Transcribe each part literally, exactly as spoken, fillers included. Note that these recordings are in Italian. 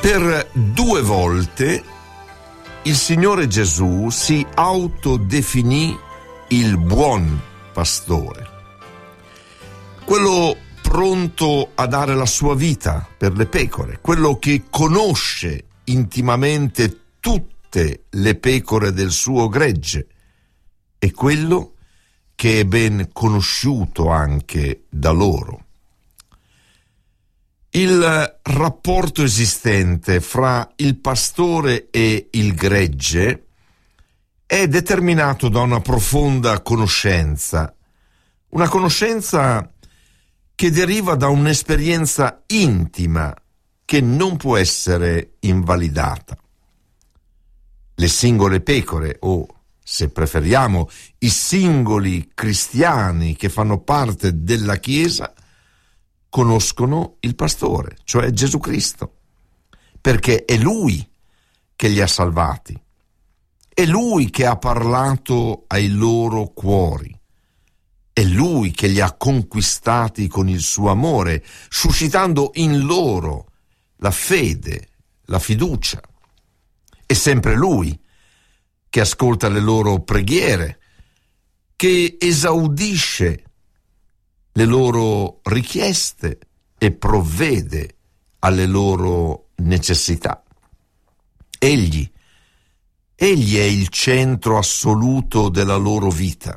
Per due volte il Signore Gesù si autodefinì il buon pastore, quello pronto a dare la sua vita per le pecore, quello che conosce intimamente tutte le pecore del suo gregge e quello che è ben conosciuto anche da loro. Il rapporto esistente fra il pastore e il gregge è determinato da una profonda conoscenza, una conoscenza che deriva da un'esperienza intima che non può essere invalidata. Le singole pecore, o se preferiamo i singoli cristiani che fanno parte della Chiesa, conoscono il pastore, cioè Gesù Cristo, perché è Lui che li ha salvati, è Lui che ha parlato ai loro cuori, è Lui che li ha conquistati con il suo amore, suscitando in loro la fede, la fiducia. È sempre Lui che ascolta le loro preghiere, che esaudisce le loro richieste e provvede alle loro necessità. Egli, egli è il centro assoluto della loro vita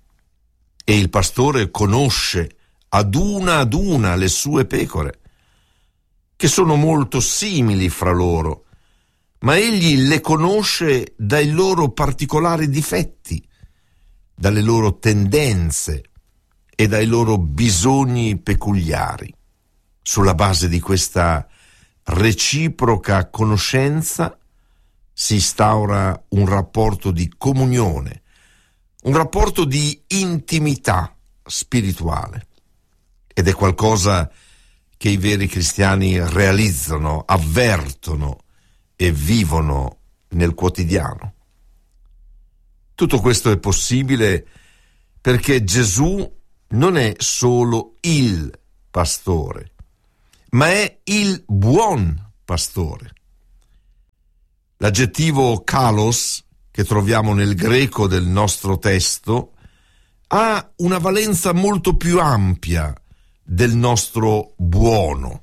e il pastore conosce ad una ad una le sue pecore, che sono molto simili fra loro, ma egli le conosce dai loro particolari difetti, dalle loro tendenze e dai loro bisogni peculiari. Sulla base di questa reciproca conoscenza si instaura un rapporto di comunione, un rapporto di intimità spirituale. Ed è qualcosa che i veri cristiani realizzano, avvertono e vivono nel quotidiano. Tutto questo è possibile perché Gesù non è solo il pastore, ma è il buon pastore. L'aggettivo kalos, che troviamo nel greco del nostro testo, ha una valenza molto più ampia del nostro buono.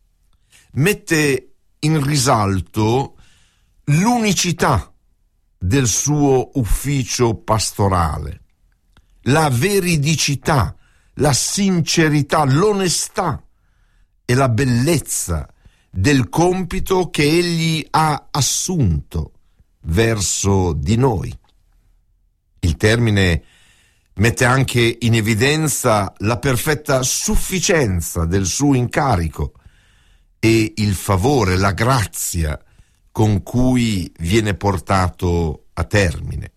Mette in risalto l'unicità del suo ufficio pastorale, la veridicità, la sincerità, l'onestà e la bellezza del compito che egli ha assunto verso di noi. Il termine mette anche in evidenza la perfetta sufficienza del suo incarico e il favore, la grazia con cui viene portato a termine.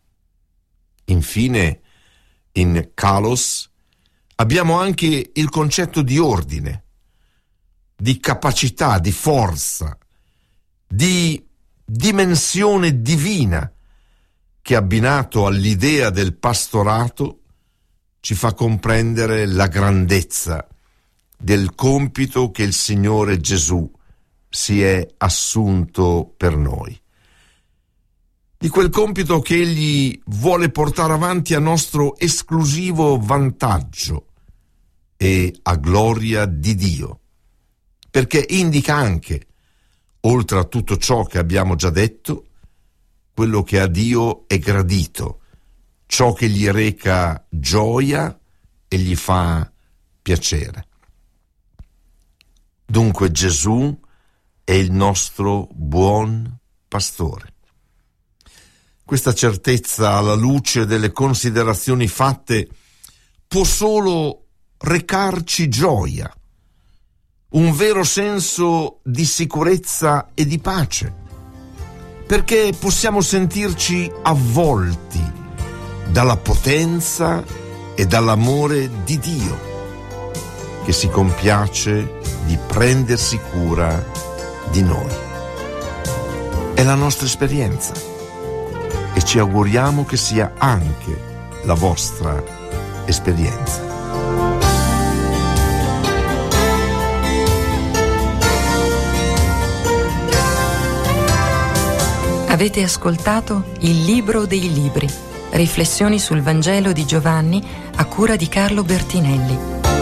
Infine, in kalos abbiamo anche il concetto di ordine, di capacità, di forza, di dimensione divina che, abbinato all'idea del pastorato, ci fa comprendere la grandezza del compito che il Signore Gesù si è assunto per noi, di quel compito che egli vuole portare avanti a nostro esclusivo vantaggio e a gloria di Dio, perché indica anche, oltre a tutto ciò che abbiamo già detto, quello che a Dio è gradito, ciò che gli reca gioia e gli fa piacere. Dunque Gesù è il nostro buon pastore. Questa certezza, alla luce delle considerazioni fatte, può solo recarci gioia, un vero senso di sicurezza e di pace, perché possiamo sentirci avvolti dalla potenza e dall'amore di Dio, che si compiace di prendersi cura di noi. È la nostra esperienza e ci auguriamo che sia anche la vostra esperienza. Avete ascoltato Il Libro dei Libri, riflessioni sul Vangelo di Giovanni a cura di Carlo Bertinelli.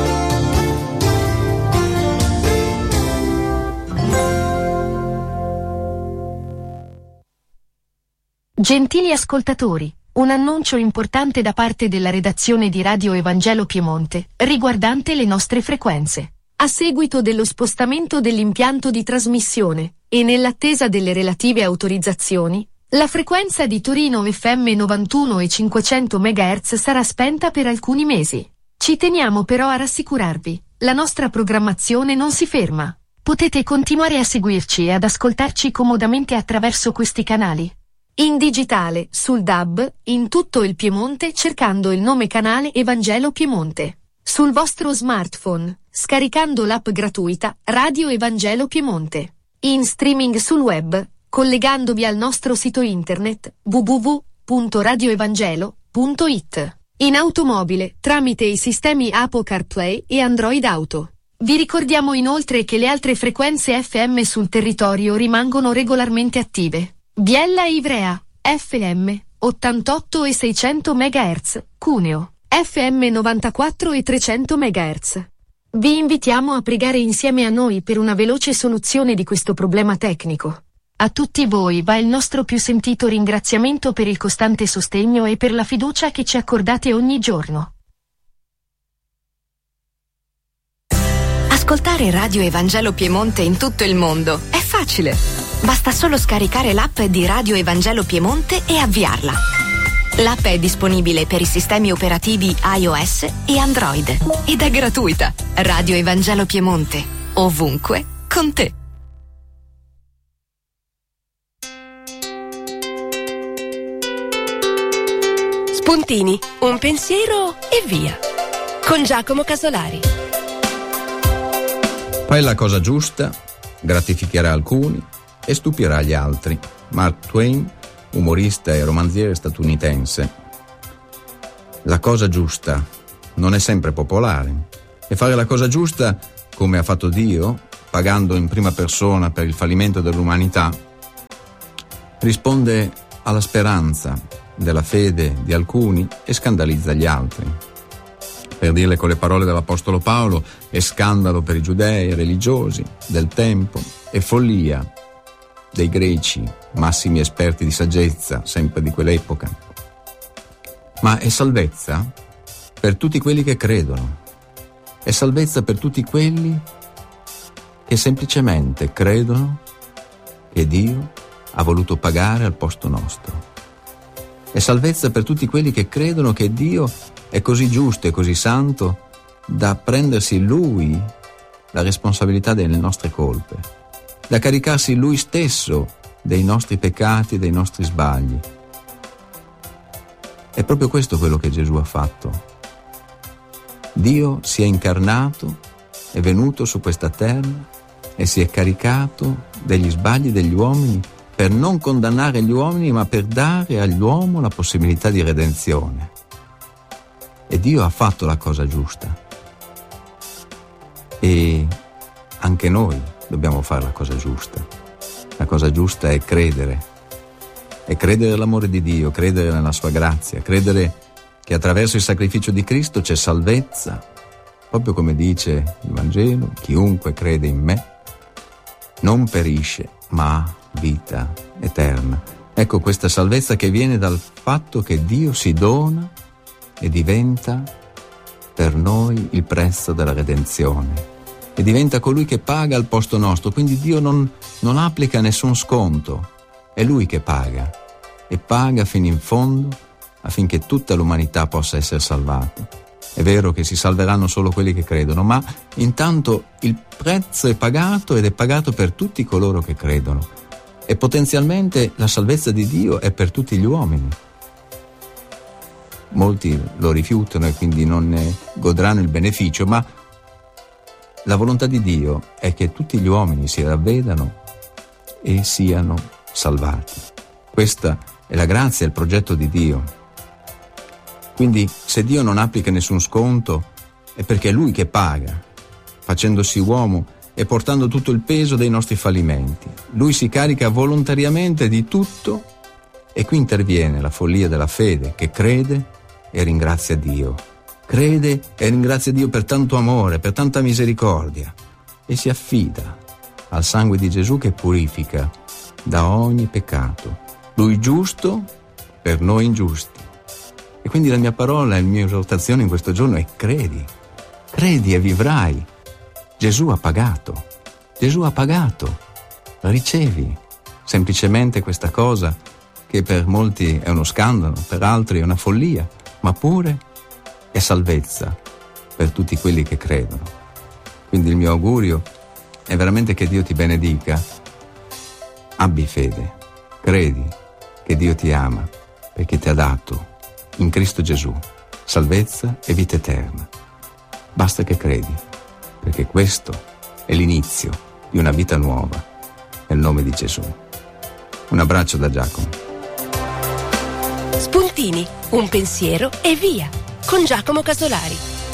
Gentili ascoltatori, un annuncio importante da parte della redazione di Radio Evangelo Piemonte, riguardante le nostre frequenze. A seguito dello spostamento dell'impianto di trasmissione, e nell'attesa delle relative autorizzazioni, la frequenza di Torino F M novantuno e cinquecento megahertz sarà spenta per alcuni mesi. Ci teniamo però a rassicurarvi, la nostra programmazione non si ferma. Potete continuare a seguirci e ad ascoltarci comodamente attraverso questi canali. In digitale, sul D A B, in tutto il Piemonte cercando il nome canale Evangelo Piemonte. Sul vostro smartphone, scaricando l'app gratuita Radio Evangelo Piemonte. In streaming sul web, collegandovi al nostro sito internet w w w punto radio evangelo punto i t. In automobile, tramite i sistemi Apple CarPlay e Android Auto. Vi ricordiamo inoltre che le altre frequenze F M sul territorio rimangono regolarmente attive. Biella e Ivrea, F M, ottantotto e seicento megahertz, Cuneo, F M novantaquattro e trecento megahertz. Vi invitiamo a pregare insieme a noi per una veloce soluzione di questo problema tecnico. A tutti voi va il nostro più sentito ringraziamento per il costante sostegno e per la fiducia che ci accordate ogni giorno. Ascoltare Radio Evangelo Piemonte in tutto il mondo è facile. Basta solo scaricare l'app di Radio Evangelo Piemonte e avviarla. L'app è disponibile per i sistemi operativi iOS e Android ed è gratuita. Radio Evangelo Piemonte, ovunque, con te. Spuntini, un pensiero e via. Con Giacomo Casolari. Fai la cosa giusta, gratificherà alcuni e stupirà gli altri. Mark Twain, umorista e romanziere statunitense. La cosa giusta non è sempre popolare e fare la cosa giusta, come ha fatto Dio, pagando in prima persona per il fallimento dell'umanità, risponde alla speranza della fede di alcuni e scandalizza gli altri. Per dirle con le parole dell'Apostolo Paolo, è scandalo per i giudei religiosi del tempo e follia dei greci, massimi esperti di saggezza, sempre di quell'epoca. Ma è salvezza per tutti quelli che credono. È salvezza per tutti quelli che semplicemente credono che Dio ha voluto pagare al posto nostro. È salvezza per tutti quelli che credono che Dio è così giusto e così santo da prendersi Lui la responsabilità delle nostre colpe, da caricarsi Lui stesso dei nostri peccati e dei nostri sbagli. È proprio questo quello che Gesù ha fatto. Dio si è incarnato, è venuto su questa terra e si è caricato degli sbagli degli uomini per non condannare gli uomini, ma per dare all'uomo la possibilità di redenzione. E Dio ha fatto la cosa giusta. E anche noi dobbiamo fare la cosa giusta. La cosa giusta è credere. È credere nell'amore di Dio, credere nella sua grazia, credere che attraverso il sacrificio di Cristo c'è salvezza. Proprio come dice il Vangelo, chiunque crede in me non perisce, ma ha vita eterna. Ecco questa salvezza che viene dal fatto che Dio si dona e diventa per noi il prezzo della redenzione e diventa colui che paga al posto nostro. Quindi Dio non, non applica nessun sconto, è Lui che paga e paga fino in fondo affinché tutta l'umanità possa essere salvata. È vero che si salveranno solo quelli che credono, ma intanto il prezzo è pagato ed è pagato per tutti coloro che credono e potenzialmente la salvezza di Dio è per tutti gli uomini. Molti lo rifiutano e quindi non ne godranno il beneficio, ma la volontà di Dio è che tutti gli uomini si ravvedano e siano salvati. Questa è la grazia e il progetto di Dio. Quindi se Dio non applica nessun sconto è perché è Lui che paga, facendosi uomo e portando tutto il peso dei nostri fallimenti. Lui si carica volontariamente di tutto e qui interviene la follia della fede, che crede e ringrazia Dio. Crede e ringrazia Dio per tanto amore, per tanta misericordia, e si affida al sangue di Gesù che purifica da ogni peccato. Lui giusto per noi ingiusti. E quindi la mia parola, la mia esortazione in questo giorno è: credi, credi e vivrai. Gesù ha pagato, Gesù ha pagato, ricevi semplicemente questa cosa che per molti è uno scandalo, per altri è una follia, ma pure è salvezza per tutti quelli che credono. Quindi il mio augurio è veramente che Dio ti benedica. Abbi fede, credi che Dio ti ama perché ti ha dato in Cristo Gesù salvezza e vita eterna. Basta che credi, perché questo è l'inizio di una vita nuova nel nome di Gesù. Un abbraccio da Giacomo. Spuntini, un pensiero e via, con Giacomo Casolari.